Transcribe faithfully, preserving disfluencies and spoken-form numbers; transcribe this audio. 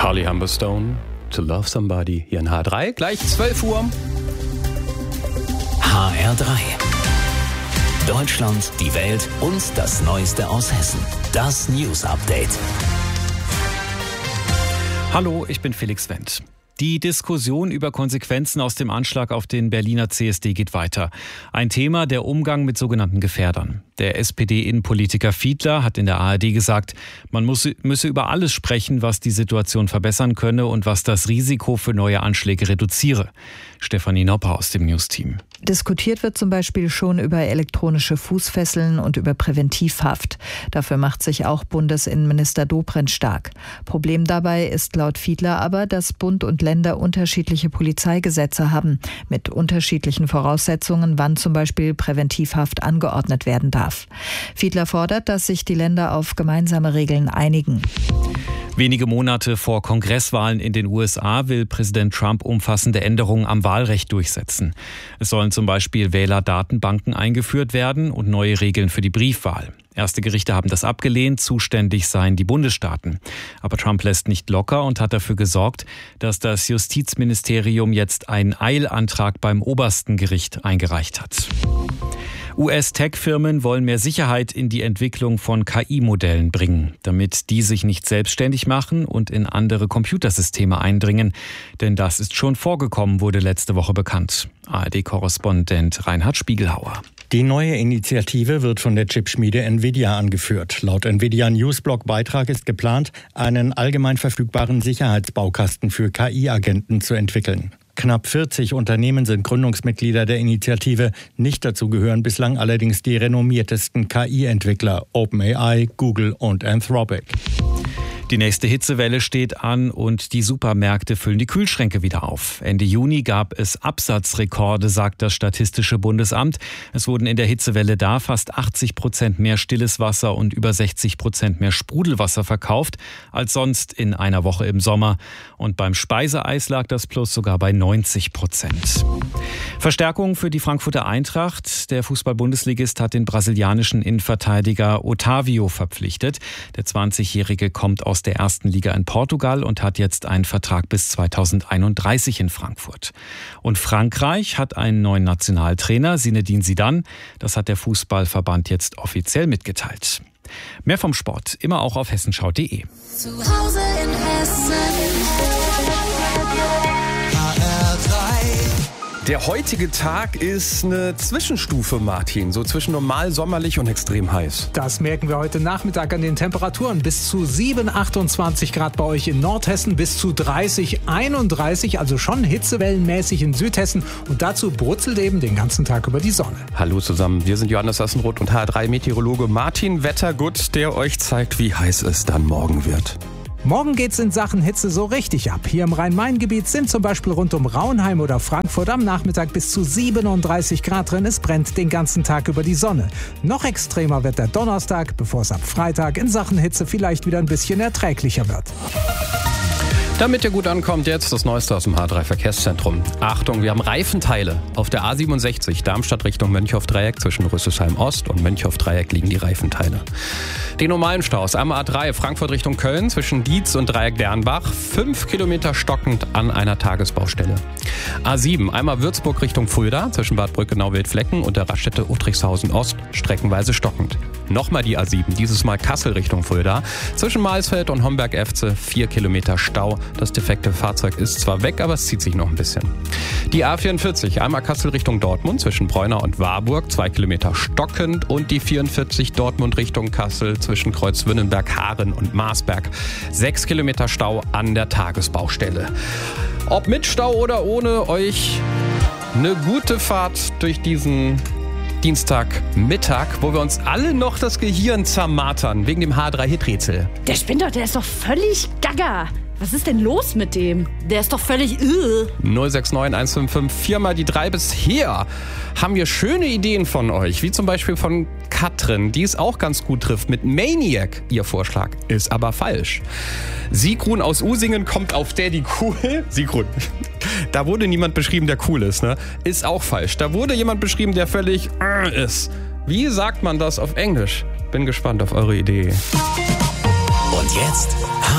Harley Humberstone, To Love Somebody, hier in H drei, gleich zwölf Uhr. H R drei. Deutschland, die Welt und das Neueste aus Hessen. Das News Update. Hallo, ich bin Felix Wendt. Die Diskussion über Konsequenzen aus dem Anschlag auf den Berliner C S D geht weiter. Ein Thema, der Umgang mit sogenannten Gefährdern. Der S P D-Innenpolitiker Fiedler hat in der A R D gesagt, man muss, müsse über alles sprechen, was die Situation verbessern könne und was das Risiko für neue Anschläge reduziere. Stefanie Nopper aus dem News-Team. Diskutiert wird zum Beispiel schon über elektronische Fußfesseln und über Präventivhaft. Dafür macht sich auch Bundesinnenminister Dobrindt stark. Problem dabei ist laut Fiedler aber, dass Bund und Länder unterschiedliche Polizeigesetze haben, mit unterschiedlichen Voraussetzungen, wann zum Beispiel Präventivhaft angeordnet werden darf. Fiedler fordert, dass sich die Länder auf gemeinsame Regeln einigen. Wenige Monate vor Kongresswahlen in den U S A will Präsident Trump umfassende Änderungen am Wahlrecht durchsetzen. Es sollen zum Beispiel Wählerdatenbanken eingeführt werden und neue Regeln für die Briefwahl. Erste Gerichte haben das abgelehnt, zuständig seien die Bundesstaaten. Aber Trump lässt nicht locker und hat dafür gesorgt, dass das Justizministerium jetzt einen Eilantrag beim obersten Gericht eingereicht hat. U S-Tech-Firmen wollen mehr Sicherheit in die Entwicklung von K I-Modellen bringen, damit die sich nicht selbstständig machen und in andere Computersysteme eindringen. Denn das ist schon vorgekommen, wurde letzte Woche bekannt. A R D-Korrespondent Reinhard Spiegelhauer. Die neue Initiative wird von der Chipschmiede Nvidia angeführt. Laut Nvidia Newsblog-Beitrag ist geplant, einen allgemein verfügbaren Sicherheitsbaukasten für K I-Agenten zu entwickeln. Knapp vierzig Unternehmen sind Gründungsmitglieder der Initiative. Nicht dazu gehören bislang allerdings die renommiertesten K I-Entwickler OpenAI, Google und Anthropic. Die nächste Hitzewelle steht an und die Supermärkte füllen die Kühlschränke wieder auf. Ende Juni gab es Absatzrekorde, sagt das Statistische Bundesamt. Es wurden in der Hitzewelle da fast achtzig Prozent mehr stilles Wasser und über sechzig Prozent mehr Sprudelwasser verkauft als sonst in einer Woche im Sommer. Und beim Speiseeis lag das Plus sogar bei neunzig Prozent. Verstärkung für die Frankfurter Eintracht. Der Fußball-Bundesligist hat den brasilianischen Innenverteidiger Otavio verpflichtet. Der zwanzigjährige kommt aus der ersten Liga in Portugal und hat jetzt einen Vertrag bis zweitausendeinunddreißig in Frankfurt. Und Frankreich hat einen neuen Nationaltrainer, Zinedine Zidane. Das hat der Fußballverband jetzt offiziell mitgeteilt. Mehr vom Sport, immer auch auf hessenschau punkt de. Zu Hause in Hessen. Der heutige Tag ist eine Zwischenstufe, Martin. So zwischen normal, sommerlich und extrem heiß. Das merken wir heute Nachmittag an den Temperaturen. Bis zu sieben, achtundzwanzig Grad bei euch in Nordhessen, bis zu dreißig, einunddreißig, also schon hitzewellenmäßig in Südhessen. Und dazu brutzelt eben den ganzen Tag über die Sonne. Hallo zusammen, wir sind Johannes Sassenroth und H R drei Meteorologe Martin Wettergut, der euch zeigt, wie heiß es dann morgen wird. Morgen geht's in Sachen Hitze so richtig ab. Hier im Rhein-Main-Gebiet sind zum Beispiel rund um Raunheim oder Frankfurt am Nachmittag bis zu siebenunddreißig Grad drin. Es brennt den ganzen Tag über die Sonne. Noch extremer wird der Donnerstag, bevor es ab Freitag in Sachen Hitze vielleicht wieder ein bisschen erträglicher wird. Damit ihr gut ankommt, jetzt das Neueste aus dem H drei Verkehrszentrum. Achtung, wir haben Reifenteile. Auf der A siebenundsechzig, Darmstadt Richtung Mönchhoff-Dreieck, zwischen Rüsselsheim Ost und Mönchhoff-Dreieck liegen die Reifenteile. Die normalen Staus am A drei, Frankfurt Richtung Köln, zwischen Dietz und Dreieck Dernbach, fünf Kilometer stockend an einer Tagesbaustelle. A sieben, einmal Würzburg Richtung Fulda, zwischen Bad Brückenau-Wildflecken und der Raststätte Uttrichshausen Ost, streckenweise stockend. Nochmal die A sieben, dieses Mal Kassel Richtung Fulda, zwischen Maisfeld und Homberg-Efze, vier Kilometer Stau. Das defekte Fahrzeug ist zwar weg, aber es zieht sich noch ein bisschen. Die A vierundvierzig, einmal Kassel Richtung Dortmund, zwischen Preunau und Warburg, zwei Kilometer stockend. Und die vierundvierzig Dortmund Richtung Kassel, zwischen Kreuzwünnenberg, Haaren und Marsberg, sechs Kilometer Stau an der Tagesbaustelle. Ob mit Stau oder ohne, euch eine gute Fahrt durch diesen Dienstagmittag, wo wir uns alle noch das Gehirn zermartern, wegen dem H drei Hiträtsel. Der spinnt doch, der ist doch völlig gaga. Was ist denn los mit dem? Der ist doch völlig irre. null sechs neun eins fünf fünf vier mal die drei. Bisher haben wir schöne Ideen von euch, wie zum Beispiel von Katrin, die es auch ganz gut trifft mit Maniac. Ihr Vorschlag ist aber falsch. Sigrun aus Usingen kommt auf Daddy Cool. Sigrun, da wurde niemand beschrieben, der cool ist, ne? Ist auch falsch. Da wurde jemand beschrieben, der völlig äh ist. Wie sagt man das auf Englisch? Bin gespannt auf eure Idee. Und jetzt